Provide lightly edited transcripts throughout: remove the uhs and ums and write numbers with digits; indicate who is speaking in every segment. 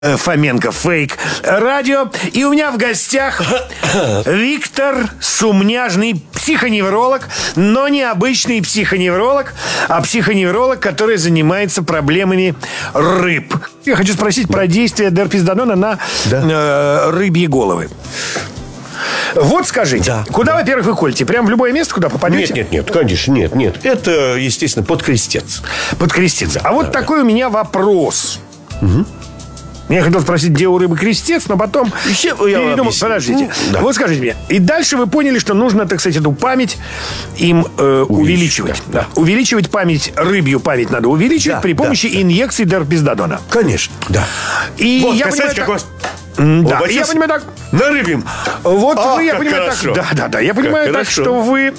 Speaker 1: Фоменко Фейк Радио. И у меня в гостях Виктор Сумняжный, психоневролог, но не обычный психоневролог, а психоневролог, который занимается проблемами рыб. Я хочу спросить про действие дерпизодона на рыбьи головы. Вот скажите, куда, во-первых, вы колите? Прям в любое место, куда попадете?
Speaker 2: Нет, конечно, нет. Это, естественно, под крестец.
Speaker 1: Под крестец. А вот такой у меня вопрос. Я хотел спросить, где у рыбы крестец, но потом передумал. Подождите. Вот скажите мне. И дальше вы поняли, что нужно, так сказать, эту память им увеличивать. Да. Увеличивать память, рыбью память надо увеличивать при помощи инъекций дерпизодона.
Speaker 2: Конечно, да.
Speaker 1: И
Speaker 2: вот,
Speaker 1: я
Speaker 2: кстати, как у вас...
Speaker 1: Да, я понимаю так.
Speaker 2: На рыбьем.
Speaker 1: Вот вы, я понимаю так. Да. Я понимаю так, что вы,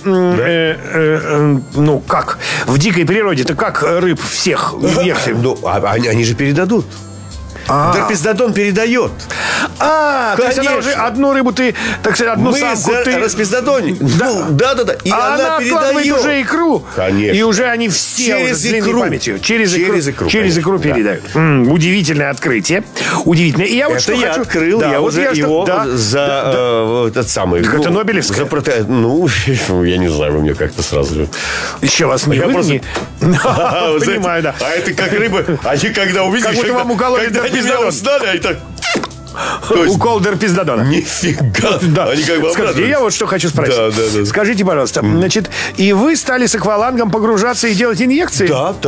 Speaker 1: как в дикой природе-то как рыб всех инъекций?
Speaker 2: Ну, они же передадут. Дерпизодон передает.
Speaker 1: То есть она уже одну рыбу ты, так сказать, одну самку ты...
Speaker 2: распизодоним. Да. И она
Speaker 1: откладывает уже икру.
Speaker 2: Конечно.
Speaker 1: И уже они все
Speaker 2: через
Speaker 1: уже с длинной памятью. Через икру передают. Удивительное открытие. Удивительное. И я вот что хочу...
Speaker 2: открыл, я уже его за этот самый...
Speaker 1: Так это Нобелевское?
Speaker 2: Ну, я не знаю, вы мне как-то сразу...
Speaker 1: Еще вас не выгнали. Понимаю, да.
Speaker 2: А это как рыбы, они когда увидишь...
Speaker 1: Как будто вам укололи
Speaker 2: дерпизодон. Узнали, они так...
Speaker 1: Укол дерпизодона.
Speaker 2: Нифига. Да. Они как бы
Speaker 1: скажите, я вот что хочу спросить.
Speaker 2: Да.
Speaker 1: Скажите, пожалуйста, значит, и вы стали с аквалангом погружаться и делать инъекции?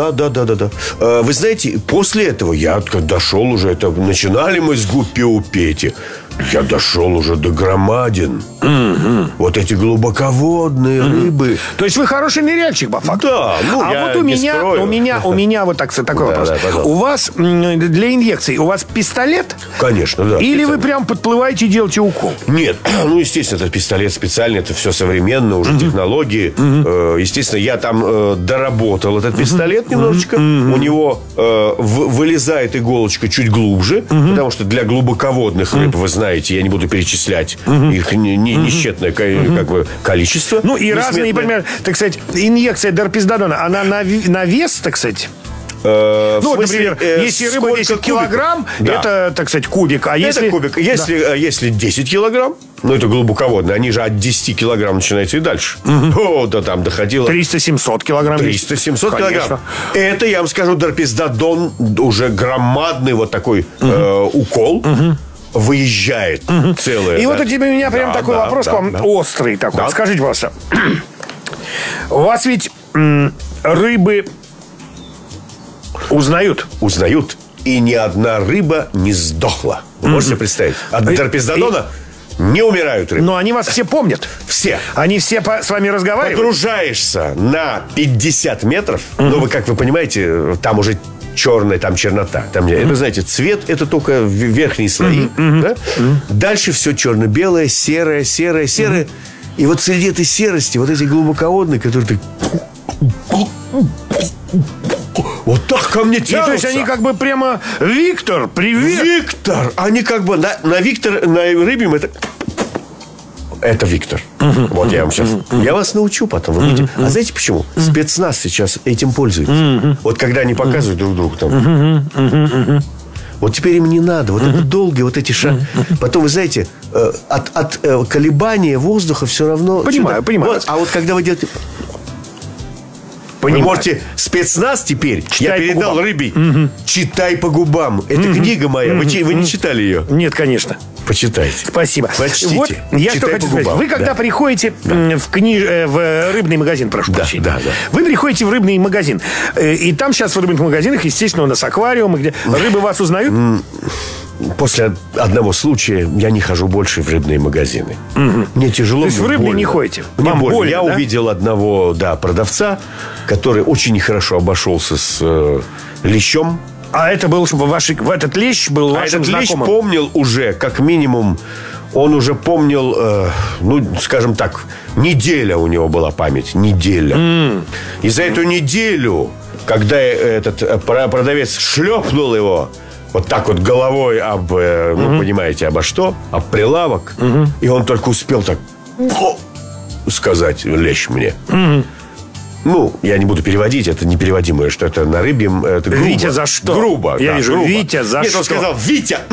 Speaker 2: Да. Вы знаете, после этого я дошел уже, это начинали мы с Гуппи Упети. Я дошел уже до громадин. Вот эти глубоководные рыбы.
Speaker 1: То есть вы хороший ныряльщик, по факту?
Speaker 2: Да.
Speaker 1: Вот у меня вот такой вопрос. У вас для инъекций, у вас пистолет?
Speaker 2: Конечно, да.
Speaker 1: Или вы прям подплываете и делаете укол?
Speaker 2: Нет, естественно, это пистолет специальный, это все современно, уже технологии. Естественно, я там доработал этот пистолет немножечко. У него вылезает иголочка чуть глубже, потому что для глубоководных рыб, вы знаете, я не буду перечислять их несчетное количество.
Speaker 1: Ну и разные, например, так сказать, инъекция дерпизодона, она на вес, так сказать? Например, если рыба весит килограмм, это, так сказать, кубик. А если...
Speaker 2: Это кубик. Если 10 килограмм, это глубоководные, они же от 10 килограмм начинаются и дальше. Там доходило...
Speaker 1: 300-700 килограмм.
Speaker 2: 300-700 килограмм. Это, я вам скажу, дерпизодон, уже громадный вот такой укол. Выезжает целое.
Speaker 1: И вот у меня прям такой вопрос к вам, острый такой. Скажите, пожалуйста, у вас ведь рыбы узнают?
Speaker 2: Узнают. И ни одна рыба не сдохла. Вы можете представить? От дерпизодона не умирают рыбы.
Speaker 1: Но они вас все помнят.
Speaker 2: Все.
Speaker 1: Они все с вами разговаривают?
Speaker 2: Погружаешься на 50 метров. Вы, как вы понимаете, там уже черная, там чернота. Там, вы знаете, цвет это только верхние слои. Да? Дальше все черно-белое, серое. И вот среди этой серости вот эти глубоководные, которые вот так ко мне тянутся.
Speaker 1: То есть они как бы прямо: Виктор, привет.
Speaker 2: Виктор. Они как бы на рыбьем это Виктор. Вот я вам сейчас... Я вас научу потом. А знаете почему? Спецназ сейчас этим пользуется. Вот когда они показывают друг другу там. Вот теперь им не надо. Вот это долгие вот эти шаги. Потом, вы знаете, от колебания воздуха все равно...
Speaker 1: Понимаю.
Speaker 2: А вот когда вы делаете... Вы можете спецназ теперь, я передал рыбе, читай по губам. Это книга моя. Вы не читали ее?
Speaker 1: Нет, конечно.
Speaker 2: Почитайте.
Speaker 1: Спасибо.
Speaker 2: Прочтите.
Speaker 1: Вот я что хочу сказать. Вы когда приходите в рыбный магазин, прошу прощения. Вы приходите в рыбный магазин. И там сейчас в рыбных магазинах, естественно, у нас аквариумы, где рыбы вас узнают.
Speaker 2: После одного случая я не хожу больше в рыбные магазины. Мне тяжело.
Speaker 1: То есть в рыбные не ходите?
Speaker 2: Мне больно. Я увидел одного продавца, который очень нехорошо обошелся с лещом.
Speaker 1: А это был, этот лещ был вашим знакомым?
Speaker 2: Лещ помнил уже, как минимум, он уже помнил, скажем так, неделя у него была память. Неделя. И за эту неделю, когда этот продавец шлепнул его вот так вот головой об, понимаете, обо что? Об прилавок. И он только успел так сказать, лещ мне. Ну, я не буду переводить, это непереводимое, что это на рыбьем. Это грубо.
Speaker 1: Витя за что?
Speaker 2: Грубо.
Speaker 1: Я
Speaker 2: да,
Speaker 1: вижу,
Speaker 2: грубо.
Speaker 1: Витя за
Speaker 2: Нет,
Speaker 1: что?
Speaker 2: он сказал, Витя,